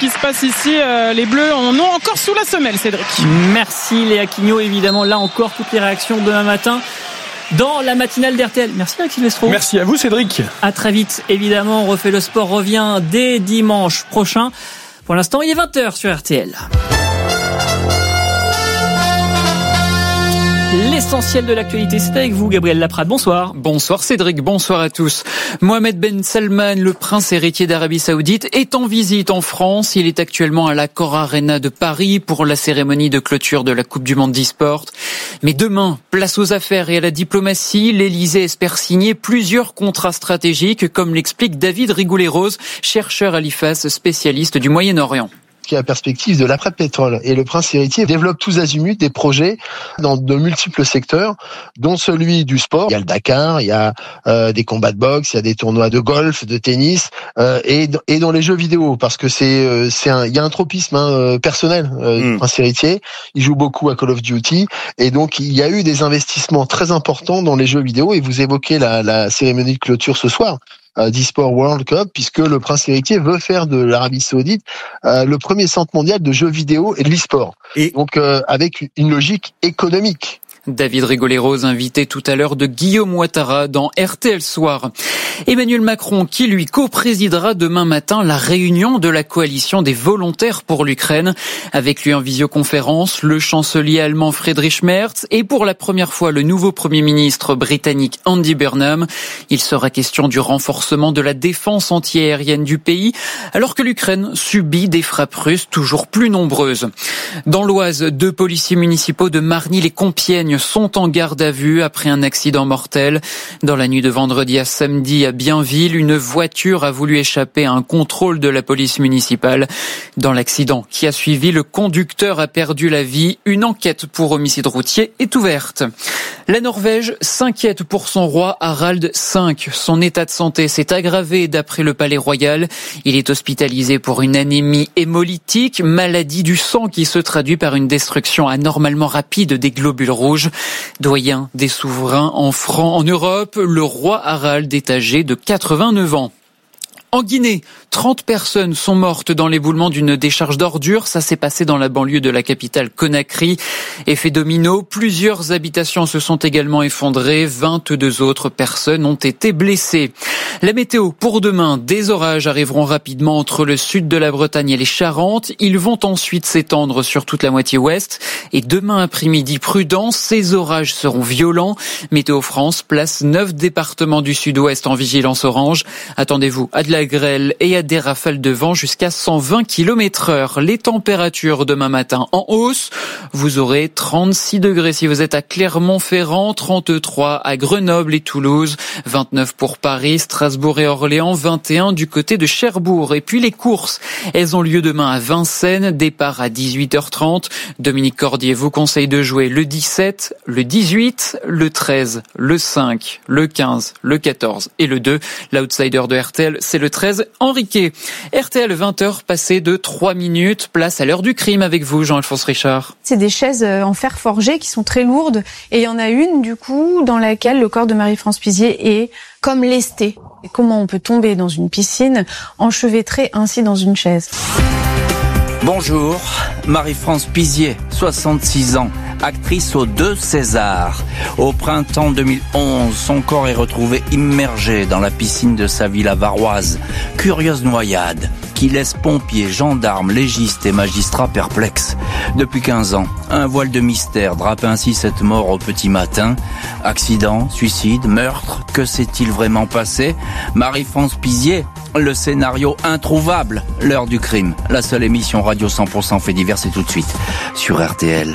qui se passe ici. Les Bleus en ont encore sous la semelle, Cédric. Merci Léa Quignot. Évidemment, là encore, toutes les réactions demain matin dans la matinale d'RTL. Merci Eric Silvestro. Merci à vous Cédric. À très vite. Évidemment, On refait le sport revient dès dimanche prochain. Pour l'instant, il est 20h sur RTL. L'essentiel de l'actualité, c'est avec vous, Gabriel Laprade. Bonsoir. Bonsoir Cédric, bonsoir à tous. Mohamed Ben Salman, le prince héritier d'Arabie Saoudite, est en visite en France. Il est actuellement à l'Accor Arena de Paris pour la cérémonie de clôture de la Coupe du Monde d'e-sport. Mais demain, place aux affaires et à la diplomatie. L'Élysée espère signer plusieurs contrats stratégiques, comme l'explique David Rigoulet-Rose, chercheur à l'IFAS, spécialiste du Moyen-Orient. Qui a la perspective de l'après-pétrole. Et le prince héritier développe tous azimuts des projets dans de multiples secteurs, dont celui du sport. Il y a le Dakar, il y a des combats de boxe, il y a des tournois de golf, de tennis, et dans les jeux vidéo, parce que il y a un tropisme personnel du prince héritier. Il joue beaucoup à Call of Duty, et donc il y a eu des investissements très importants dans les jeux vidéo. Et vous évoquez la cérémonie de clôture ce soir d'e-sport World Cup, puisque le prince héritier veut faire de l'Arabie Saoudite le premier centre mondial de jeux vidéo et de l'e-sport. Et donc avec une logique économique. David Rigoulet-Rose, invité tout à l'heure de Guillaume Ouattara dans RTL Soir. Emmanuel Macron, qui lui co-présidera demain matin la réunion de la coalition des volontaires pour l'Ukraine. Avec lui en visioconférence, le chancelier allemand Friedrich Merz et pour la première fois le nouveau Premier ministre britannique Andy Burnham. Il sera question du renforcement de la défense antiaérienne du pays, alors que l'Ukraine subit des frappes russes toujours plus nombreuses. Dans l'Oise, 2 policiers municipaux de Marny-les-Compiègnes sont en garde à vue après un accident mortel. Dans la nuit de vendredi à samedi à Bienville, une voiture a voulu échapper à un contrôle de la police municipale. Dans l'accident qui a suivi, le conducteur a perdu la vie. Une enquête pour homicide routier est ouverte. La Norvège s'inquiète pour son roi Harald V. Son état de santé s'est aggravé d'après le Palais Royal. Il est hospitalisé pour une anémie hémolytique, maladie du sang qui se traduit par une destruction anormalement rapide des globules rouges. Doyen des souverains en Europe, le roi Harald est âgé de 89 ans. En Guinée, 30 personnes sont mortes dans l'éboulement d'une décharge d'ordures. Ça s'est passé dans la banlieue de la capitale Conakry. Effet domino, plusieurs habitations se sont également effondrées. 22 autres personnes ont été blessées. La météo pour demain, des orages arriveront rapidement entre le sud de la Bretagne et les Charentes. Ils vont ensuite s'étendre sur toute la moitié ouest. Et demain après-midi, prudence, ces orages seront violents. Météo France place 9 départements du sud-ouest en vigilance orange. Attendez-vous à de la grêle et à des rafales de vent jusqu'à 120 km/h. Les températures demain matin en hausse. Vous aurez 36 degrés si vous êtes à Clermont-Ferrand, 33 à Grenoble et Toulouse, 29 pour Paris, Strasbourg et Orléans, 21 du côté de Cherbourg. Et puis les courses, elles ont lieu demain à Vincennes, départ à 18h30. Dominique Cordier vous conseille de jouer le 17, le 18, le 13, le 5, le 15, le 14 et le 2. L'outsider de RTL, c'est le 13, Henriquet. RTL 20h passé de 3 minutes, place à l'heure du crime avec vous, Jean-Alphonse Richard. C'est des chaises en fer forgé qui sont très lourdes et il y en a une du coup dans laquelle le corps de Marie-France Pizier est comme lesté. Et comment on peut tomber dans une piscine enchevêtrée ainsi dans une chaise? Bonjour, Marie-France Pizier, 66 ans, actrice aux 2 Césars. Au printemps 2011, son corps est retrouvé immergé dans la piscine de sa villa varoise. Curieuse noyade qui laisse pompiers, gendarmes, légistes et magistrats perplexes. Depuis 15 ans, un voile de mystère drape ainsi cette mort au petit matin. Accident, suicide, meurtre, que s'est-il vraiment passé? Marie-France Pizier, le scénario introuvable, l'heure du crime. La seule émission radio 100% fait divers, c'est tout de suite sur RTL.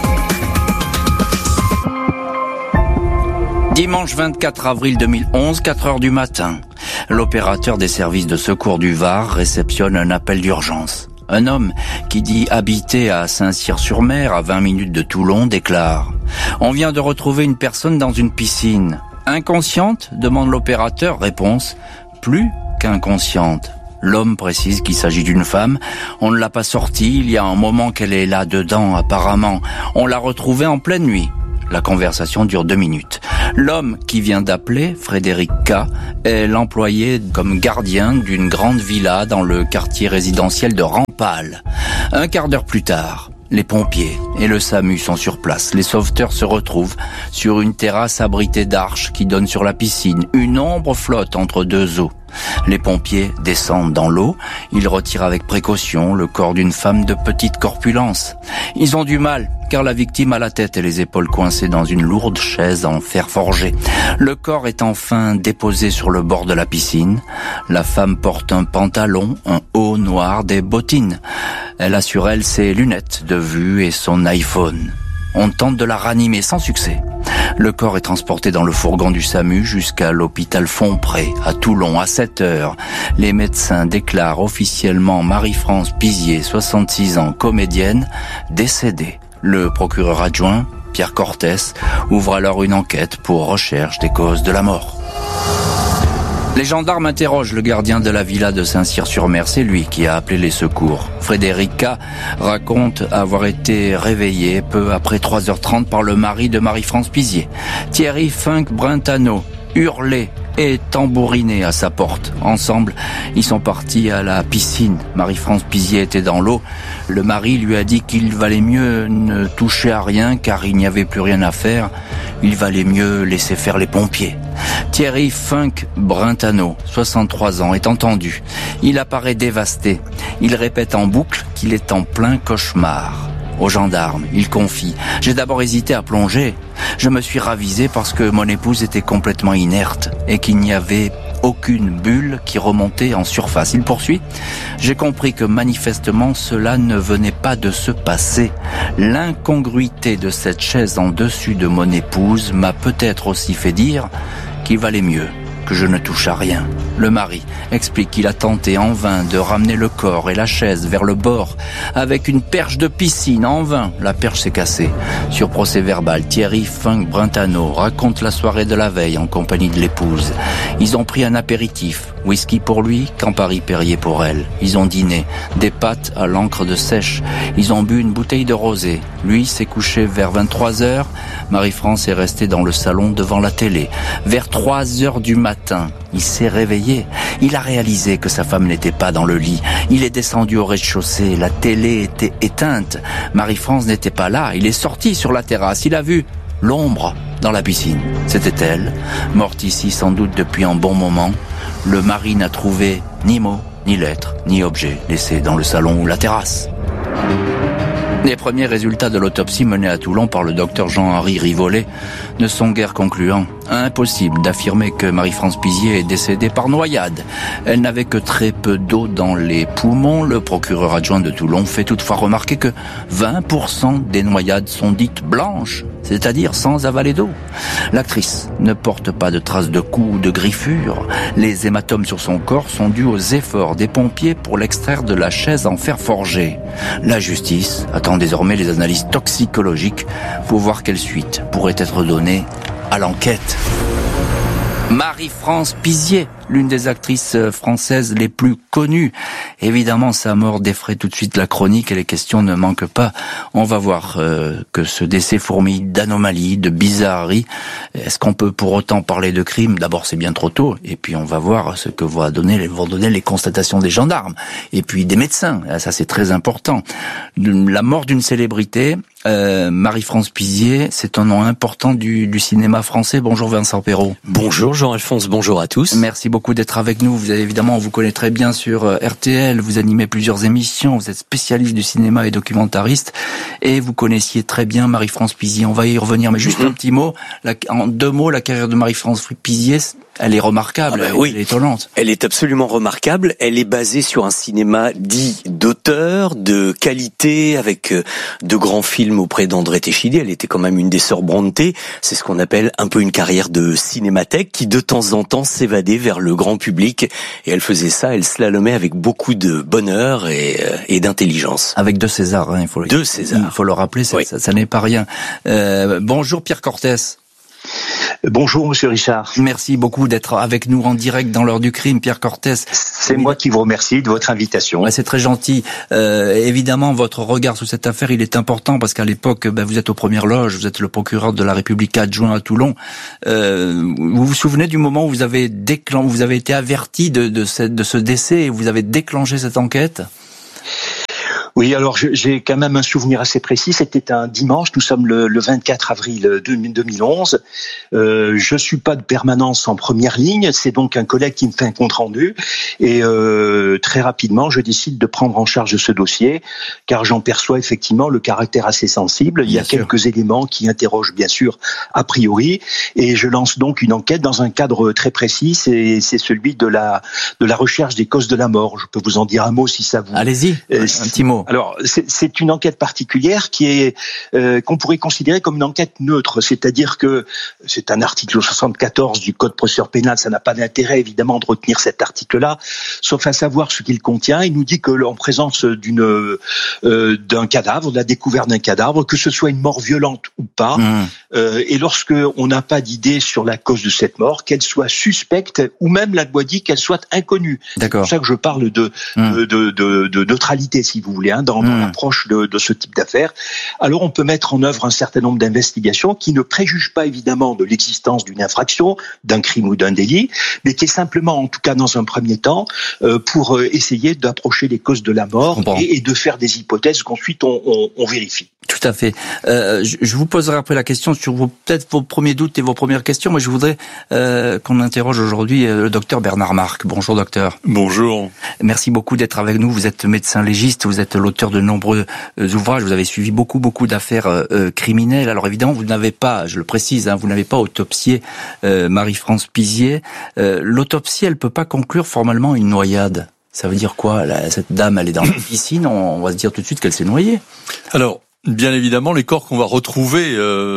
Dimanche 24 avril 2011, 4h du matin. L'opérateur des services de secours du Var réceptionne un appel d'urgence. Un homme qui dit habiter à Saint-Cyr-sur-Mer, à 20 minutes de Toulon, déclare « On vient de retrouver une personne dans une piscine. Inconsciente ?» demande l'opérateur. Réponse « Plus qu'inconsciente. » L'homme précise qu'il s'agit d'une femme. On ne l'a pas sortie, il y a un moment qu'elle est là dedans apparemment. On l'a retrouvée en pleine nuit. La conversation dure 2 minutes. L'homme qui vient d'appeler, Frédéric K, est l'employé comme gardien d'une grande villa dans le quartier résidentiel de Rampal. Un quart d'heure plus tard, les pompiers et le SAMU sont sur place. Les sauveteurs se retrouvent sur une terrasse abritée d'arches qui donne sur la piscine. Une ombre flotte entre deux eaux. Les pompiers descendent dans l'eau. Ils retirent avec précaution le corps d'une femme de petite corpulence. Ils ont du mal, car la victime a la tête et les épaules coincées dans une lourde chaise en fer forgé. Le corps est enfin déposé sur le bord de la piscine. La femme porte un pantalon, un haut noir, des bottines. Elle a sur elle ses lunettes de vue et son iPhone. On tente de la ranimer sans succès. Le corps est transporté dans le fourgon du SAMU jusqu'à l'hôpital Fontpré, à Toulon, à 7h. Les médecins déclarent officiellement Marie-France Pizier, 66 ans, comédienne, décédée. Le procureur adjoint, Pierre Cortès, ouvre alors une enquête pour recherche des causes de la mort. Les gendarmes interrogent le gardien de la villa de Saint-Cyr-sur-Mer. C'est lui qui a appelé les secours. Frédéric K raconte avoir été réveillé peu après 3h30 par le mari de Marie-France Pizier. Thierry Funk-Brentano hurlait et tambouriné à sa porte. Ensemble, ils sont partis à la piscine. Marie-France Pizier était dans l'eau. Le mari lui a dit qu'il valait mieux ne toucher à rien car il n'y avait plus rien à faire. Il valait mieux laisser faire les pompiers. Thierry Funk-Brentano, 63 ans, est entendu. Il apparaît dévasté. Il répète en boucle qu'il est en plein cauchemar. Aux gendarmes, il confie « J'ai d'abord hésité à plonger. Je me suis ravisé parce que mon épouse était complètement inerte et qu'il n'y avait aucune bulle qui remontait en surface. » Il poursuit « J'ai compris que manifestement cela ne venait pas de se passer. L'incongruité de cette chaise en dessus de mon épouse m'a peut-être aussi fait dire qu'il valait mieux que je ne touche à rien. » Le mari explique qu'il a tenté en vain de ramener le corps et la chaise vers le bord avec une perche de piscine. En vain, la perche s'est cassée. Sur procès verbal, Thierry Funk-Brentano raconte la soirée de la veille en compagnie de l'épouse. Ils ont pris un apéritif, whisky pour lui, Campari Perrier pour elle. Ils ont dîné, des pâtes à l'encre de sèche. Ils ont bu une bouteille de rosé. Lui s'est couché vers 23h. Marie-France est restée dans le salon devant la télé. Vers 3h du matin, il s'est réveillé. Il a réalisé que sa femme n'était pas dans le lit. Il est descendu au rez-de-chaussée. La télé était éteinte. Marie-France n'était pas là. Il est sorti sur la terrasse. Il a vu l'ombre dans la piscine. C'était elle, morte ici sans doute depuis un bon moment. Le mari n'a trouvé ni mots, ni lettres, ni objets laissés dans le salon ou la terrasse. Les premiers résultats de l'autopsie menée à Toulon par le docteur Jean-Henri Rivollet ne sont guère concluants. Impossible d'affirmer que Marie-France Pizier est décédée par noyade. Elle n'avait que très peu d'eau dans les poumons. Le procureur adjoint de Toulon fait toutefois remarquer que 20% des noyades sont dites blanches, c'est-à-dire sans avaler d'eau. L'actrice ne porte pas de traces de coups ou de griffures. Les hématomes sur son corps sont dus aux efforts des pompiers pour l'extraire de la chaise en fer forgé. La justice attend désormais les analyses toxicologiques pour voir quelle suite pourrait être donnée à l'enquête. Marie-France Pizier, l'une des actrices françaises les plus connues. Évidemment, sa mort défraie tout de suite la chronique et les questions ne manquent pas. On va voir que ce décès fourmille d'anomalies, de bizarreries. Est-ce qu'on peut pour autant parler de crime ? D'abord, c'est bien trop tôt. Et puis, on va voir ce que vont donner les constatations des gendarmes. Et puis, des médecins. Ça, c'est très important. La mort d'une célébrité, Marie-France Pizier, c'est un nom important du cinéma français. Bonjour Vincent Perrault. Bonjour Jean-Alphonse, bonjour à tous. Merci beaucoup d'être avec nous. Vous avez évidemment, on vous connaît très bien sur RTL, vous animez plusieurs émissions, vous êtes spécialiste du cinéma et documentariste, et vous connaissiez très bien Marie-France Pizier. On va y revenir, mais juste un petit mot. En 2 mots, la carrière de Marie-France Pizier, elle est remarquable, oui. Elle est étonnante. Elle est absolument remarquable. Elle est basée sur un cinéma dit d'auteur, de qualité, avec de grands films auprès d'André Téchiné. Elle était quand même une des sœurs Brontë. C'est ce qu'on appelle un peu une carrière de cinémathèque qui de temps en temps s'évadait vers le grand public. Et elle faisait ça, elle slalomait avec beaucoup de bonheur et d'intelligence. Avec 2 Césars, hein, il faut le rappeler, oui. ça n'est pas rien. Bonjour Pierre Cortès. Bonjour Monsieur Richard. Merci beaucoup d'être avec nous en direct dans l'heure du crime, Pierre Cortès. C'est moi qui vous remercie de votre invitation. Ouais, c'est très gentil. Évidemment, votre regard sur cette affaire, il est important parce qu'à l'époque, vous êtes aux premières loges, vous êtes le procureur de la République adjoint à Toulon. Vous vous souvenez du moment où vous avez été averti de ce décès et vous avez déclenché cette enquête ? Oui, alors j'ai quand même un souvenir assez précis. C'était un dimanche, nous sommes le 24 avril 2011. Je suis pas de permanence en première ligne, c'est donc un collègue qui me fait un compte rendu et très rapidement, je décide de prendre en charge ce dossier car j'en perçois effectivement le caractère assez sensible. Il y a quelques éléments qui interrogent bien sûr a priori et je lance donc une enquête dans un cadre très précis, c'est celui de la recherche des causes de la mort. Je peux vous en dire un mot si ça vous... Allez-y, un petit mot. Alors, c'est une enquête particulière qui est qu'on pourrait considérer comme une enquête neutre, c'est-à-dire que c'est un article 74 du Code procédure pénale, ça n'a pas d'intérêt évidemment de retenir cet article-là, sauf à savoir ce qu'il contient. Il nous dit que en présence d'un cadavre, de la découverte d'un cadavre, que ce soit une mort violente ou pas, et lorsque on n'a pas d'idée sur la cause de cette mort, qu'elle soit suspecte ou même la loi dit qu'elle soit inconnue. D'accord. C'est pour ça que je parle de neutralité, si vous voulez. Dans l'approche de ce type d'affaires. Alors on peut mettre en œuvre un certain nombre d'investigations qui ne préjugent pas évidemment de l'existence d'une infraction, d'un crime ou d'un délit, mais qui est simplement, en tout cas dans un premier temps, pour essayer d'approcher les causes de la mort et de faire des hypothèses qu'ensuite on vérifie. Tout à fait. Je vous poserai après la question sur peut-être vos premiers doutes et vos premières questions, mais je voudrais qu'on interroge aujourd'hui le docteur Bernard Marc. Bonjour docteur. Bonjour. Merci beaucoup d'être avec nous. Vous êtes médecin légiste, vous êtes l'auteur de nombreux ouvrages, vous avez suivi beaucoup d'affaires criminelles. Alors évidemment, vous n'avez pas, je le précise, vous n'avez pas autopsié Marie-France Pizier. L'autopsie, elle peut pas conclure formellement une noyade. Ça veut dire quoi ? Cette dame, elle est dans la piscine, on va se dire tout de suite qu'elle s'est noyée. Alors, bien évidemment, les corps qu'on va retrouver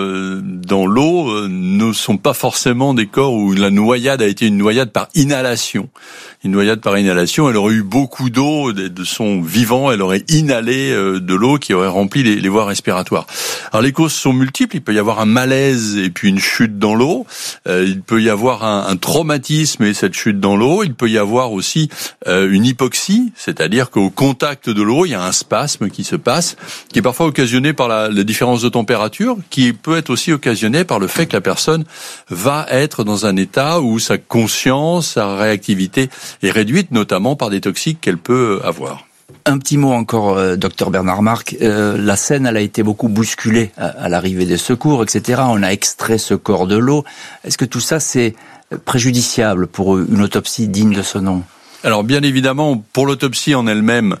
dans l'eau ne sont pas forcément des corps où la noyade a été une noyade par inhalation. Une noyade par inhalation, elle aurait eu beaucoup d'eau de son vivant, elle aurait inhalé de l'eau qui aurait rempli les voies respiratoires. Alors les causes sont multiples, il peut y avoir un malaise et puis une chute dans l'eau, il peut y avoir un traumatisme et cette chute dans l'eau, il peut y avoir aussi une hypoxie, c'est-à-dire qu'au contact de l'eau, il y a un spasme qui se passe, qui est parfois occasionné par la différence de température, qui peut être aussi occasionné par le fait que la personne va être dans un état où sa conscience, sa réactivité est réduite, notamment par des toxiques qu'elle peut avoir. Un petit mot encore, docteur Bernard Marc. La scène, elle a été beaucoup bousculée à l'arrivée des secours, etc. On a extrait ce corps de l'eau. Est-ce que tout ça, c'est préjudiciable pour une autopsie digne de ce nom ? Alors bien évidemment, pour l'autopsie en elle-même,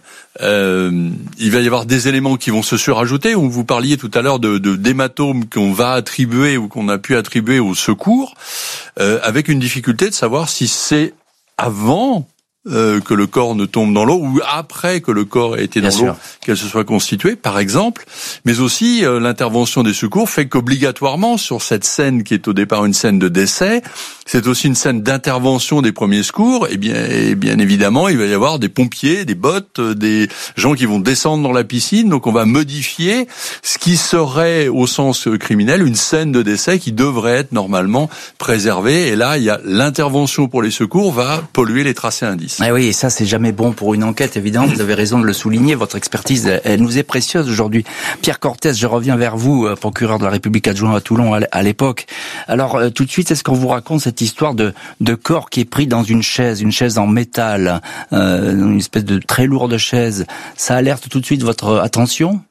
il va y avoir des éléments qui vont se surajouter. Vous parliez tout à l'heure d'hématomes qu'on va attribuer ou qu'on a pu attribuer au secours, avec une difficulté de savoir si c'est avant que le corps ne tombe dans l'eau ou après que le corps ait été dans l'eau, qu'elle se soit constituée, par exemple. Mais aussi, l'intervention des secours fait qu'obligatoirement, sur cette scène qui est au départ une scène de décès, c'est aussi une scène d'intervention des premiers secours. Et bien évidemment, il va y avoir des pompiers, des bottes, des gens qui vont descendre dans la piscine. Donc on va modifier ce qui serait, au sens criminel, une scène de décès qui devrait être normalement préservée. Et là, il y a l'intervention pour les secours va polluer les tracés indices. Ah oui, et ça, c'est jamais bon pour une enquête, évidemment. Vous avez raison de le souligner. Votre expertise, elle nous est précieuse aujourd'hui. Pierre Cortès, je reviens vers vous, procureur de la République adjoint à Toulon à l'époque. Alors, tout de suite, est-ce qu'on vous raconte cette histoire de corps qui est pris dans une chaise en métal, une espèce de très lourde chaise? Ça alerte tout de suite votre attention?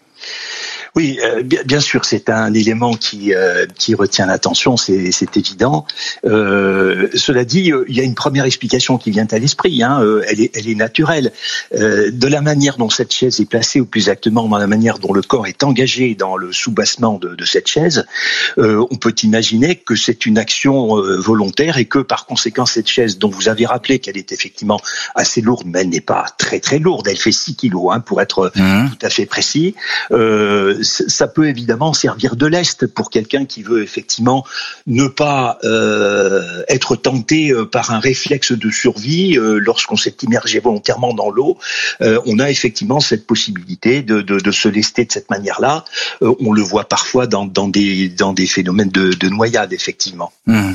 Oui, bien sûr, c'est un élément qui retient l'attention, c'est évident. Cela dit, il y a une première explication qui vient à l'esprit. Elle est naturelle. De la manière dont cette chaise est placée, ou plus exactement dans la manière dont le corps est engagé dans le soubassement de cette chaise, on peut imaginer que c'est une action volontaire et que par conséquent cette chaise, dont vous avez rappelé qu'elle est effectivement assez lourde, mais elle n'est pas très très lourde. Elle fait 6 kilos, pour être tout à fait précis. ça peut évidemment servir de lest pour quelqu'un qui veut effectivement ne pas être tenté par un réflexe de survie lorsqu'on s'est immergé volontairement dans l'eau. On a effectivement cette possibilité de se lester de cette manière-là. On le voit parfois dans des phénomènes de noyade, effectivement.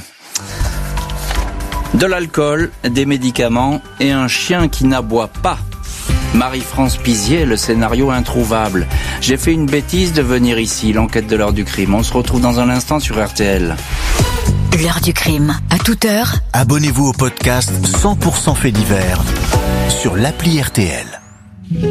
De l'alcool, des médicaments et un chien qui n'aboie pas. Marie-France Pizier, le scénario introuvable. J'ai fait une bêtise de venir ici, l'enquête de l'heure du crime. On se retrouve dans un instant sur RTL. L'heure du crime, à toute heure. Abonnez-vous au podcast 100% faits divers sur l'appli RTL.